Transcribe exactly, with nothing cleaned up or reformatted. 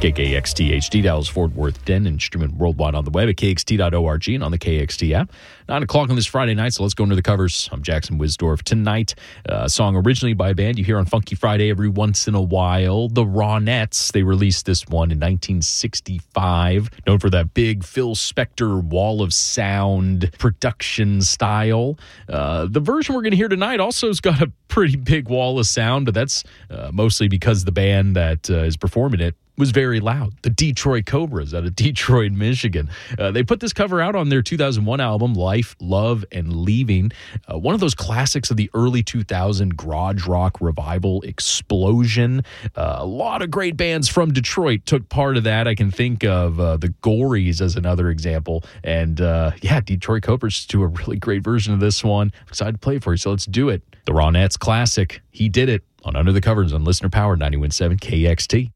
K K X T H D, Dallas, Fort Worth, Denton, streaming worldwide on the web at K X T dot org and on the K X T app. nine o'clock on this Friday night, so let's go into the covers. I'm Jackson Wisdorf. Tonight, a song originally by a band you hear on Funky Friday every once in a while, the Ronettes. They released this one in nineteen sixty-five, known for that big Phil Spector wall of sound production style. Uh, the version we're going to hear tonight also has got a pretty big wall of sound, but that's uh, mostly because the band that uh, is performing it was very loud. The Detroit Cobras out of Detroit, Michigan. Uh, they put this cover out on their two thousand one album, Life, Love, and Leaving. Uh, one of those classics of the early two thousand garage rock revival explosion. Uh, a lot of great bands from Detroit took part of that. I can think of uh, the Gories as another example. And uh, yeah, Detroit Cobras do a really great version of this one. I'm excited to play it for you, so let's do it. The Ronettes classic, He Did It, on Under the Covers on Listener Power ninety-one point seven K X T.